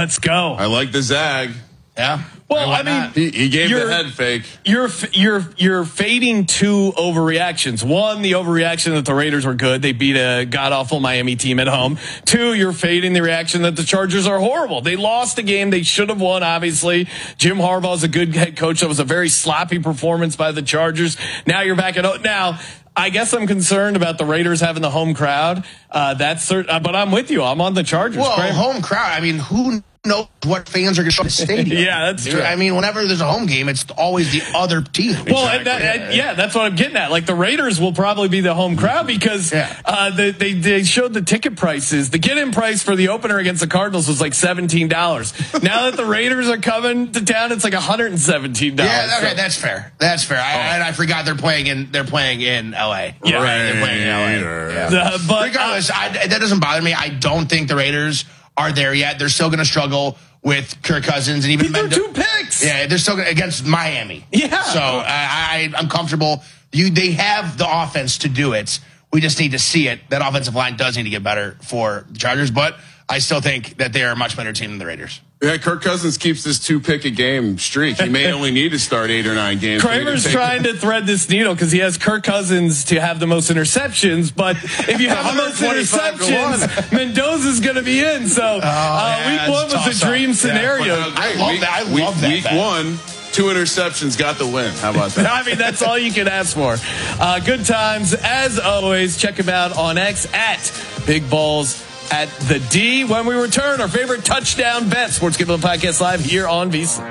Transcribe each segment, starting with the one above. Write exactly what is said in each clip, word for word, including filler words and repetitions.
Let's go. I like the Zag. Yeah. Well, I mean, he, he gave the head fake. You're you're you're fading two overreactions. One, the overreaction that the Raiders were good; they beat a god awful Miami team at home. Two, you're fading the reaction that the Chargers are horrible. They lost a game they should have won. Obviously, Jim Harbaugh is a good head coach. That was a very sloppy performance by the Chargers. Now you're back at now. I guess I'm concerned about the Raiders having the home crowd. Uh, that's certain, but I'm with you. I'm on the Chargers. Well, Kramer. home crowd. I mean, who knows what fans are going to show at the stadium? Yeah, that's true. I mean, whenever there's a home game, it's always the other team. Well, exactly. and that, and, yeah, that's what I'm getting at. Like the Raiders will probably be the home crowd because yeah. uh, they, they they showed the ticket prices. The get-in price for the opener against the Cardinals was like seventeen dollars. Now that the Raiders are coming to town, it's like one hundred seventeen dollars. Yeah, okay, so. that's fair. That's fair. I, oh. and I forgot they're playing in they're playing in L A. Yeah, right. They're playing in L A. Yeah. Uh, but regardless, I, that doesn't bother me. I don't think the Raiders are there yet. They're still going to struggle with Kirk Cousins and even he threw Mendo- two picks. Yeah, they're still gonna, against Miami. Yeah. So uh, I, I'm comfortable. You, they have the offense to do it. We just need to see it. That offensive line does need to get better for the Chargers, but I still think that they are a much better team than the Raiders. Yeah, Kirk Cousins keeps this two-pick-a-game streak. He may only need to start eight or nine games. Kramer's trying to thread this needle because he has Kirk Cousins to have the most interceptions, but if you have the most interceptions, Mendoza's going to be in. So uh, yeah, week one was a dream scenario. Yeah, I love week, that. I week, love that. Week bet. one, two interceptions, got the win. How about that? I mean, that's all you can ask for. Uh, good times, as always. Check him out on X at Big Balls at the D. When we return, our favorite touchdown bet. Sports Gambling Podcast live here on V C.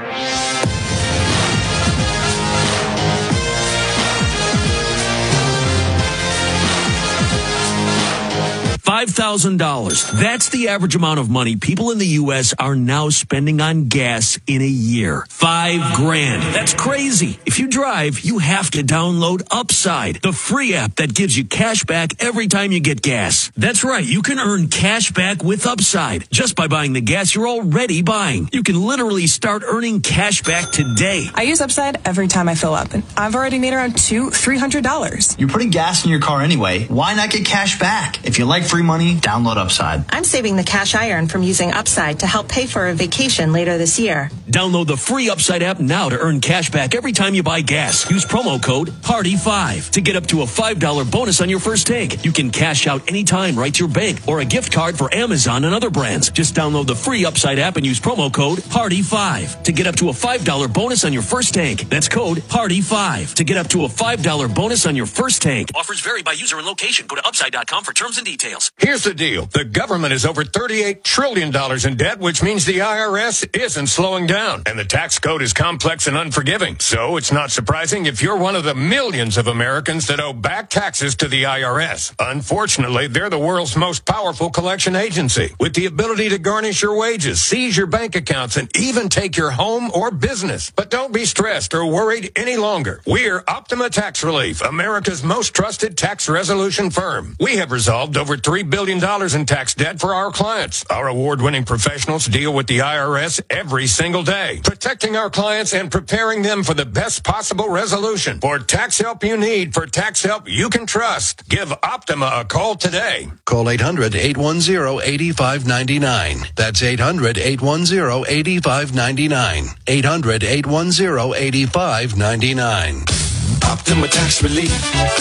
five thousand dollars. That's the average amount of money people in the U S are now spending on gas in a year. Five grand. That's crazy. If you drive, you have to download Upside, the free app that gives you cash back every time you get gas. That's right. You can earn cash back with Upside just by buying the gas you're already buying. You can literally start earning cash back today. I use Upside every time I fill up, and I've already made around two, three hundred dollars. You're putting gas in your car anyway. Why not get cash back? If you like free money, download Upside. I'm saving the cash I earn from using Upside to help pay for a vacation later this year. Download the free Upside app now to earn cash back every time you buy gas. Use promo code party five to get up to a five dollars bonus on your first tank. You can cash out anytime right to your bank or a gift card for Amazon and other brands. Just download the free Upside app and use promo code party five to get up to a five dollars bonus on your first tank. That's code party five to get up to a five dollars bonus on your first tank. Offers vary by user and location. Go to upside dot com for terms and details. Here's the deal. The government is over thirty-eight trillion dollars in debt, which means the I R S isn't slowing down. And the tax code is complex and unforgiving. So it's not surprising if you're one of the millions of Americans that owe back taxes to the I R S. Unfortunately, they're the world's most powerful collection agency with the ability to garnish your wages, seize your bank accounts, and even take your home or business. But don't be stressed or worried any longer. We're Optima Tax Relief, America's most trusted tax resolution firm. We have resolved over three billion dollars in tax debt for our clients. Our award-winning professionals deal with the I R S every single day, protecting our clients and preparing them for the best possible resolution. For tax help you need, for tax help you can trust, give Optima a call today. Call eight hundred, eight one zero, eight five nine nine. That's eight hundred, eight one zero, eight five nine nine. eight hundred, eight one zero, eight five nine nine. Optima Tax Relief.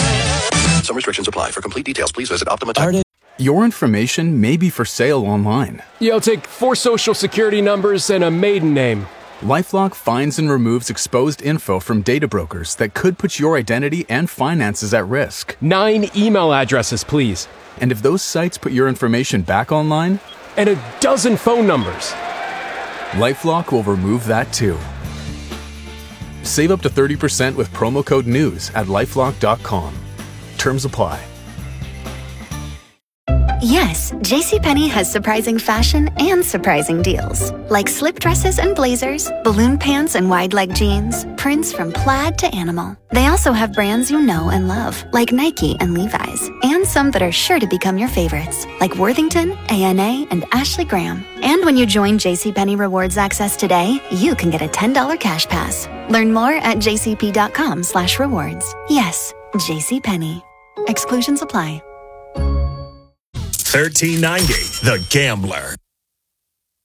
Some restrictions apply. For complete details, please visit Optima Tax. Your information may be for sale online. Yeah, I'll take four social security numbers and a maiden name. LifeLock finds and removes exposed info from data brokers that could put your identity and finances at risk. Nine email addresses, please. And if those sites put your information back online? And a dozen phone numbers. LifeLock will remove that too. Save up to thirty percent with promo code NEWS at lifelock dot com. Terms apply. Yes, JCPenney has surprising fashion and surprising deals. Like slip dresses and blazers, balloon pants and wide leg jeans, prints from plaid to animal. They also have brands you know and love, like Nike and Levi's, and some that are sure to become your favorites, like Worthington, A N A, and Ashley Graham. And when you join JCPenney Rewards Access today, you can get a ten dollars cash pass. Learn more at jcp.com slash rewards. Yes, JCPenney. Exclusions apply. thirteen ninety, The Gambler.